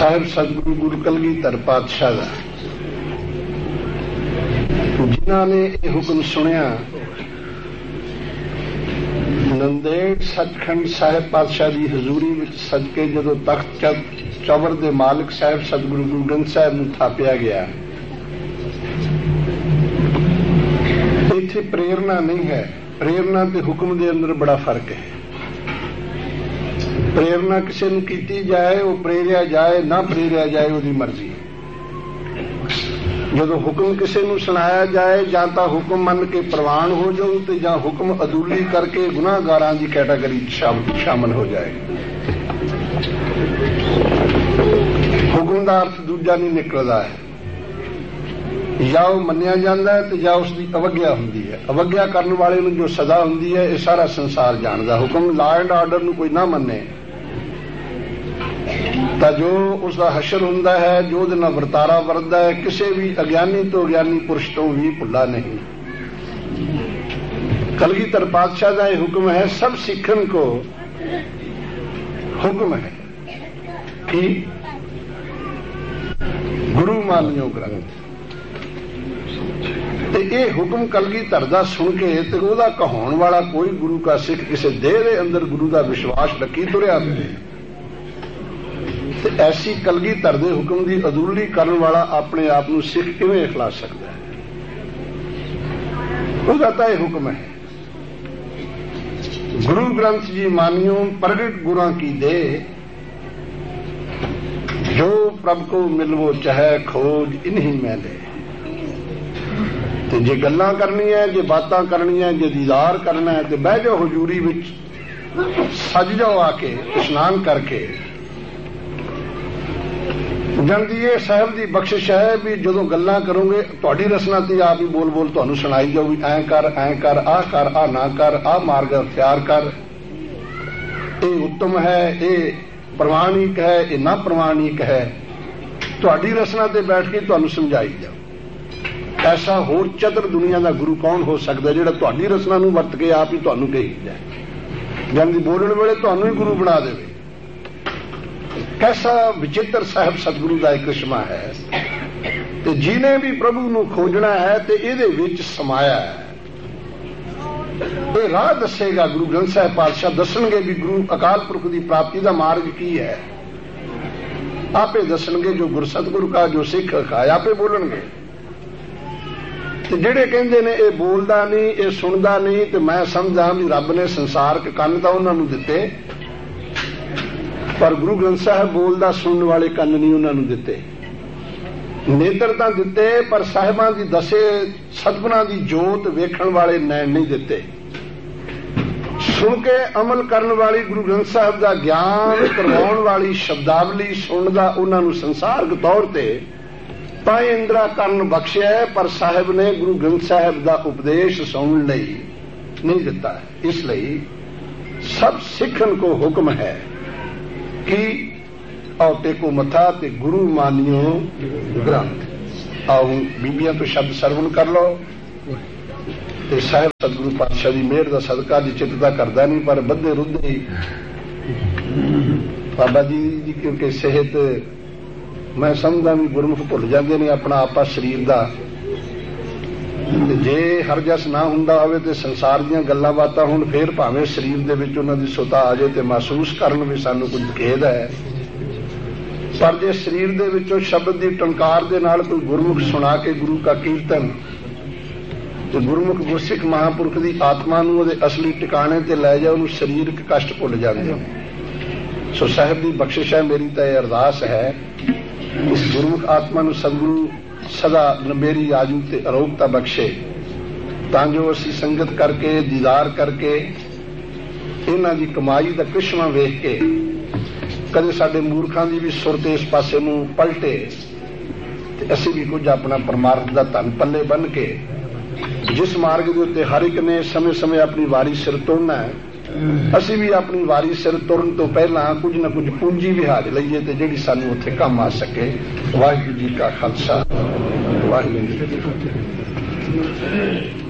ਸਾਹਿਬ ਸਤਿਗੁਰੂ ਗੁਰੂ ਕਲਗੀਧਰ ਪਾਤਸ਼ਾਹ ਦਾ, ਜਿਨ੍ਹਾਂ ਨੇ ਇਹ ਹੁਕਮ ਸੁਣਿਆ, ਨੰਦੇੜ ਸੱਚਖੰਡ ਸਾਹਿਬ ਪਾਤਸ਼ਾਹ ਦੀ ਹਜ਼ੂਰੀ ਵਿੱਚ ਸਦਕੇ ਜਦੋਂ ਤਖਤ ਚੌਵਰ ਦੇ ਮਾਲਕ ਸਾਹਿਬ ਸਤਿਗੁਰੂ ਗੁਰੂ ਗ੍ਰੰਥ ਸਾਹਿਬ ਨੂੰ ਥਾਪਿਆ ਗਿਆ, ਇੱਥੇ ਪ੍ਰੇਰਨਾ ਨਹੀਂ ਹੈ। ਪ੍ਰੇਰਨਾ ਤੇ ਹੁਕਮ ਦੇ ਅੰਦਰ ਬੜਾ ਫਰਕ ਹੈ। ਪ੍ਰੇਰਨਾ ਕਿਸੇ ਨੂੰ ਕੀਤੀ ਜਾਏ, ਉਹ ਪ੍ਰੇਰਿਆ ਜਾਏ, ਨਾ ਪ੍ਰੇਰਿਆ ਜਾਏ, ਉਹਦੀ ਮਰਜ਼ੀ। ਜਦੋਂ ਹੁਕਮ ਕਿਸੇ ਨੂੰ ਸੁਣਾਇਆ ਜਾਏ, ਜਾਂ ਤਾਂ ਹੁਕਮ ਮੰਨ ਕੇ ਪ੍ਰਵਾਨ ਹੋ ਜਾਓ ਤੇ ਜਾਂ ਹੁਕਮ ਅਦੂਲੀ ਕਰਕੇ ਗੁਨਾਹਗਾਰਾਂ ਦੀ ਕੈਟਾਗਰੀ ਸ਼ਾਮਲ ਹੋ ਜਾਏ। ਹੁਕਮ ਦਾ ਅਰਥ ਦੂਜਾ ਨਹੀਂ ਨਿਕਲਦਾ ਹੈ। ਜਾਂ ਉਹ ਮੰਨਿਆ ਜਾਂਦਾ ਹੈ ਤੇ ਜਾਂ ਉਸ ਦੀ ਅਵੱਗਿਆ ਹੁੰਦੀ ਹੈ। ਅਵੱਗਿਆ ਕਰਨ ਵਾਲੇ ਨੂੰ ਜੋ ਸਜ਼ਾ ਹੁੰਦੀ ਹੈ, ਇਹ ਸਾਰਾ ਸੰਸਾਰ ਜਾਣਦਾ। ਹੁਕਮ ਲਾਅ ਐਂਡ ਆਰਡਰ ਨੂੰ ਕੋਈ ਨਾ ਮੰਨੇ ਤਾਂ ਜੋ ਉਸ ਦਾ ਹਸ਼ਰ ਹੁੰਦਾ ਹੈ, ਜੋ ਉਹਦੇ ਨਾਲ ਵਰਤਾਰਾ ਵਰਤਦਾ ਹੈ, ਕਿਸੇ ਵੀ ਅਗਿਆਨੀ ਤੋਂ ਅਗਿਆਨੀ ਪੁਰਸ਼ ਤੋਂ ਵੀ ਭੁੱਲਾ ਨਹੀਂ। ਕਲਗੀਧਰ ਪਾਤਸ਼ਾਹ ਦਾ ਇਹ ਹੁਕਮ ਹੈ, ਸਭ ਸਿੱਖਣ ਕੋ ਹੁਕਮ ਹੈ ਕਿ ਗੁਰੂ ਮਾਨਿਓ ਗ੍ਰੰਥ। ਤੇ ਇਹ ਹੁਕਮ ਕਲਗੀਧਰ ਦਾ ਸੁਣ ਕੇ ਤੇ ਉਹਦਾ ਕਹਾਉਣ ਵਾਲਾ ਕੋਈ ਗੁਰੂ ਕਾ ਸਿੱਖ ਕਿਸੇ ਦੇਹ ਦੇ ਅੰਦਰ ਗੁਰੂ ਦਾ ਵਿਸ਼ਵਾਸ ਰੱਖੀ ਤੁਰਿਆ ਪਏ। ਤੇ ਐਸੀ ਕਲਗੀਧਰ ਦੇ ਹੁਕਮ ਦੀ ਅਦੂਲੀ ਕਰਨ ਵਾਲਾ ਆਪਣੇ ਆਪ ਨੂੰ ਸਿੱਖ ਕਿਵੇਂ ਅਖਲਾ ਸਕਦਾ ਹੈ? ਉਹਦਾ ਤਾਂ ਇਹ ਹੁਕਮ ਹੈ, ਗੁਰੂ ਗ੍ਰੰਥ ਜੀ ਮਾਨਿਓ ਪ੍ਰਗਟ ਗੁਰਾਂ ਕੀ ਦੇ, ਜੋ ਪ੍ਰਭ ਕੋ ਮਿਲਵੋ ਚਾਹੇ ਖੋਜ ਇਨਹੀਂ ਮੈਲੇ। ਤੇ ਜੇ ਗੱਲਾਂ ਕਰਨੀਆਂ, ਜੇ ਬਾਤਾਂ ਕਰਨੀਆਂ, ਜੇ ਦੀਦਾਰ ਕਰਨਾ ਹੈ ਤੇ ਬਹਿ ਜਾਓ ਹਜ਼ੂਰੀ ਵਿੱਚ, ਸੱਜ ਜਾਓ ਆ ਕੇ ਇਸ਼ਨਾਨ ਕਰਕੇ। ਜਨਦੀਏ ਸਾਹਿਬ ਦੀ ਬਖਸ਼ਿਸ਼ ਹੈ ਵੀ ਜਦੋਂ ਗੱਲਾਂ ਕਰੋਗੇ ਤੁਹਾਡੀ ਰਸਨਾ ਤੇ ਆਪ ਹੀ ਬੋਲ ਬੋਲ ਤੁਹਾਨੂੰ ਸੁਣਾਈ ਜਾਊ ਵੀ ਐਂ ਕਰ, ਆਹ ਨਾ ਕਰ, ਆਹ ਮਾਰਗ ਅਖਤਿਆਰ ਕਰ, ਇਹ ਉੱਤਮ ਹੈ, ਇਹ ਪ੍ਰਮਾਣਿਕ ਹੈ, ਇਹ ਨਾ ਪ੍ਰਮਾਣਿਕ ਹੈ। ਤੁਹਾਡੀ ਰਸਨਾ ਤੇ ਬੈਠ ਕੇ ਤੁਹਾਨੂੰ ਸਮਝਾਈ ਜਾਊ। ਐਸਾ ਹੋਰ ਚਤੁਰ ਦੁਨੀਆ ਦਾ ਗੁਰੂ ਕੌਣ ਹੋ ਸਕਦਾ ਜਿਹੜਾ ਤੁਹਾਡੀ ਰਸਨਾ ਨੂੰ ਵਰਤ ਕੇ ਆਪ ਹੀ ਤੁਹਾਨੂੰ ਕਹੀ ਜਾਏ, ਜਨ ਦੀ ਬੋਲਣ ਵੇਲੇ ਤੁਹਾਨੂੰ ਹੀ ਗੁਰੂ ਬਣਾ ਦੇਵੇ। ਕੈਸਾ ਵਿਚਿੱਤਰ ਸਾਹਿਬ ਸਤਿਗੁਰੂ ਦਾ ਇੱਕ ਕ੍ਰਿਸ਼ਮਾ ਹੈ। ਤੇ ਜਿਹਨੇ ਵੀ ਪ੍ਰਭੂ ਨੂੰ ਖੋਜਣਾ ਹੈ ਤੇ ਇਹਦੇ ਵਿੱਚ ਸਮਾਇਆ ਹੈ। ਇਹ ਰਾਹ ਦੱਸੇਗਾ ਗੁਰੂ ਗ੍ਰੰਥ ਸਾਹਿਬ ਪਾਤਸ਼ਾਹ, ਦੱਸਣਗੇ ਵੀ ਗੁਰੂ ਅਕਾਲ ਪੁਰਖ ਦੀ ਪ੍ਰਾਪਤੀ ਦਾ ਮਾਰਗ ਕੀ ਹੈ। ਆਪੇ ਦੱਸਣਗੇ, ਜੋ ਗੁਰਸਤਿਗੁਰੂ ਕਾ ਜੋ ਸਿੱਖ ਖਾਏ ਆਪੇ ਬੋਲਣਗੇ। ਤੇ ਜਿਹੜੇ ਕਹਿੰਦੇ ਨੇ ਇਹ ਬੋਲਦਾ ਨਹੀਂ, ਇਹ ਸੁਣਦਾ ਨਹੀਂ, ਤੇ ਮੈਂ ਸਮਝਦਾ ਵੀ ਰੱਬ ਨੇ ਸੰਸਾਰਕ ਕੰਨ ਤਾਂ ਉਹਨਾਂ ਨੂੰ ਦਿੱਤੇ, ਪਰ ਗੁਰੂ ਗ੍ਰੰਥ ਸਾਹਿਬ ਬੋਲਦਾ ਸੁਣਨ ਵਾਲੇ ਕੰਨ ਨਹੀਂ ਉਹਨਾਂ ਨੂੰ ਦਿੱਤੇ। ਨੇਤਰ ਤਾਂ ਦਿੱਤੇ, ਪਰ ਸਾਹਿਬਾਂ ਦੀ ਦਸੇ ਸਤਿਗੁਰਾਂ ਦੀ ਜੋਤ ਵੇਖਣ ਵਾਲੇ ਨੈਣ ਨਹੀਂ ਦਿੱਤੇ। ਸੁਣ ਕੇ ਅਮਲ ਕਰਨ ਵਾਲੀ ਗੁਰੂ ਗ੍ਰੰਥ ਸਾਹਿਬ ਦਾ ਗਿਆਨ ਕਰਵਾਉਣ ਵਾਲੀ ਸ਼ਬਦਾਵਲੀ ਸੁਣਨ ਦਾ ਉਹਨਾਂ ਨੂੰ ਸੰਸਾਰਕ ਤੌਰ ਤੇ ਤਾਂ ਇੰਦਰਾ ਕਰਨ ਬਖਸ਼ਿਆ, ਪਰ ਸਾਹਿਬ ਨੇ ਗੁਰੂ ਗ੍ਰੰਥ ਸਾਹਿਬ ਦਾ ਉਪਦੇਸ਼ ਸੁਣਨ ਲਈ ਨਹੀਂ ਦਿੱਤਾ। ਇਸ ਲਈ ਸਭ ਸਿੱਖਣ ਕੋ ਹੁਕਮ ਹੈ ਕਿ ਆਓ ਟੇਕੋ ਮੱਥਾ ਤੇ ਗੁਰੂ ਮਾਨਿਓ ਗ੍ਰੰਥ। ਆਓ ਬੀਬੀਆਂ ਤੋਂ ਸ਼ਬਦ ਸਰਵਣ ਕਰ ਲਓ ਤੇ ਸਾਹਿਬ ਸਤਿਗੁਰੂ ਪਾਤਸ਼ਾਹ ਦੀ ਮਿਹਰ ਦਾ ਸਦਕਾ ਦੀ ਚਿੱਤ ਦਾ ਕਰਦਾ ਨਹੀਂ, ਪਰ ਬੱਧੇ ਰੁੱਧੇ ਹੀ ਬਾਬਾ ਜੀ ਦੀ ਕਿਉਂਕਿ ਸਿਹਤ ਮੈਂ ਸਮਝਦਾ ਵੀ ਗੁਰਮੁਖ ਭੁੱਲ ਜਾਂਦੇ ਨੇ ਆਪਣਾ ਆਪਾ ਸਰੀਰ ਦਾ। ਜੇ ਹਰਜਸ ਨਾ ਹੁੰਦਾ ਹੋਵੇ ਤੇ ਸੰਸਾਰ ਦੀਆਂ ਗੱਲਾਂ ਬਾਤਾਂ ਹੁਣ ਫੇਰ ਭਾਵੇਂ ਸਰੀਰ ਦੇ ਵਿੱਚ ਉਹਨਾਂ ਦੀ ਸੁਤਾ ਆ ਜਾਏ ਤੇ ਮਹਿਸੂਸ ਕਰਨ ਵੀ ਸਾਨੂੰ ਕੁਝ ਖੇਦ ਹੈ, ਪਰ ਜੇ ਸਰੀਰ ਦੇ ਵਿੱਚੋਂ ਸ਼ਬਦ ਦੀ ਟੰਕਾਰ ਦੇ ਨਾਲ ਕੋਈ ਗੁਰਮੁਖ ਸੁਣਾ ਕੇ ਗੁਰੂ ਕਾ ਕੀਰਤਨ ਤੇ ਗੁਰਮੁਖ ਗੁਰਸਿੱਖ ਮਹਾਂਪੁਰਖ ਦੀ ਆਤਮਾ ਨੂੰ ਉਹਦੇ ਅਸਲੀ ਟਿਕਾਣੇ ਤੇ ਲੈ ਜਾ, ਉਹਨੂੰ ਸਰੀਰਕ ਕਸ਼ਟ ਭੁੱਲ ਜਾਂਦੇ। ਸੋ ਸਾਹਿਬ ਦੀ ਬਖਸ਼ਿਸ਼ ਹੈ, ਮੇਰੀ ਤਾਂ ਇਹ ਅਰਦਾਸ ਹੈ ਇਸ ਗੁਰਮੁਖ ਆਤਮਾ ਨੂੰ ਸਤਿਗੁਰੂ ਸਦਾ ਲੰਬੇਰੀ ਆਜੂ ਤੇ ਅਰੋਗਤਾ ਬਖਸ਼ੇ, ਤਾਂ ਜੋ ਅਸੀਂ ਸੰਗਤ ਕਰਕੇ ਦੀਦਾਰ ਕਰਕੇ ਇਹਨਾਂ ਦੀ ਕਮਾਈ ਦਾ ਕ੍ਰਿਸ਼ਮਾ ਵੇਖ ਕੇ ਕਦੇ ਸਾਡੇ ਮੂਰਖਾਂ ਦੀ ਵੀ ਸੁਰਤ ਇਸ ਪਾਸੇ ਨੂੰ ਪਲਟੇ ਤੇ ਅਸੀਂ ਵੀ ਕੁਝ ਆਪਣਾ ਪਰਮਾਰਥ ਦਾ ਧਨ ਪੱਲੇ ਬੰਨ ਕੇ ਜਿਸ ਮਾਰਗ ਦੇ ਉੱਤੇ ਹਰ ਇੱਕ ਨੇ ਸਮੇਂ-ਸਮੇਂ ਆਪਣੀ ਵਾਰੀ ਸਿਰ ਤੁਰਨਾ ਹੈ, ਅਸੀਂ ਵੀ ਆਪਣੀ ਵਾਰੀ ਸਿਰ ਤੁਰਨ ਤੋਂ ਪਹਿਲਾਂ ਕੁਝ ਨਾ ਕੁਝ ਪੂੰਜੀ ਵਿਹਾਜ ਲਈਏ ਤੇ ਜਿਹੜੀ ਸਾਨੂੰ ਉੱਥੇ ਕੰਮ ਆ ਸਕੇ। ਵਾਹਿਗੁਰੂ ਜੀ ਕਾ ਖਾਲਸਾ, ਵਾਹਿਗੁਰੂ ਜੀ ਕੀ ਫਤਿਹ।